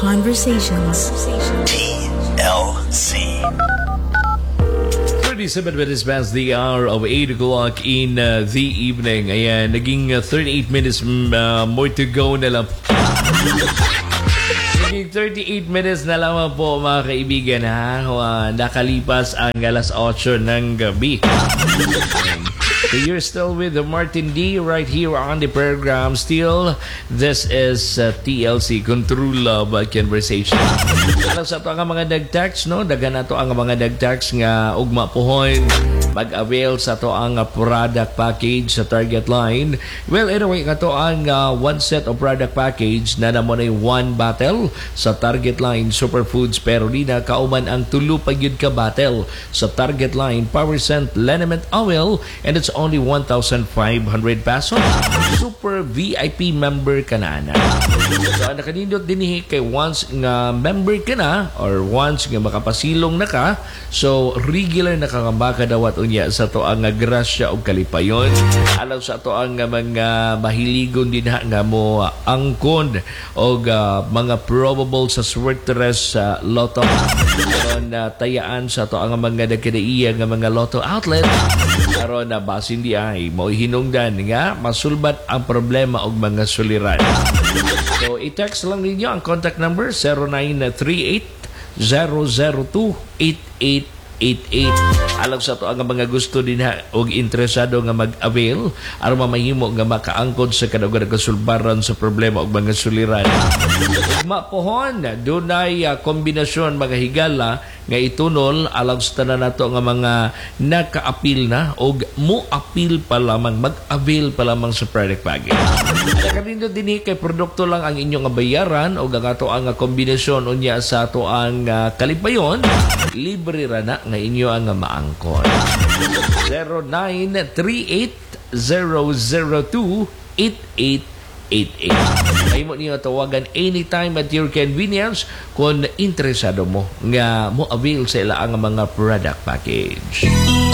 Conversations. TLC. 37 minutes past the hour of 8 o'clock in the evening. Ayan, naging 38 minutes more to go na lang. Naging 38 minutes na lamang po mga kaibigan ha. Nakalipas ang alas 8 ng gabi. So you're still with Martin D right here on the program. Still, this is TLC, Control Love Conversation. Alam sa ito ang mga nag-text, no? Dagan na ito ang mga nag-text nga ugma pohon mag-avail sa ito ang product package sa Target Line. Well, anyway, ito ang one set of product package na naman ay one battle sa Target Line Superfoods, pero di na kauman ang tulo pa yun ka battle sa Target Line Power Scent Liniment Oil, and it's only 1,500 pesos. Super VIP member ka na. So, nakanindot din kay once nga member ka na or once nga makapasilong na ka, so regular na kakambaka dawat unya sa to ang grasya o kalipayon. Alam sa to ang mga mahiligon din nga mo angkon o mga probable sa sorteress lotto. Karon tayaan sa to ang mga nagkadaiya nga mga lotto outlet. Karon na basin di ay mo hinungdan nga masulbat ang problema og mga suliran. So i-text lang ninyo ang contact number 0938-002-8888. Alam sa to ang mga gusto din og interesado nga mag-avail aron mamahimo nga makaangkon sa kadaghan kasulbaran sa problema og mga suliran. Ugma pohon dunay kombinasyon mga higala nga itunol alang sa tanan nato nga mga naka-appeal na og mo-appeal pa lamang mag-avail pa lamang sa product package. Kanindot dinhi kay produkto lang ang inyong bayaran o ang ato ang kombinasyon unya sa ato ang kalipayon, libre ra na nga inyo ang maangkon. 0938-002-8888. Ay mo niyo tawagan anytime at your convenience kung interesado mo nga mo avail sa ila ang mga product package.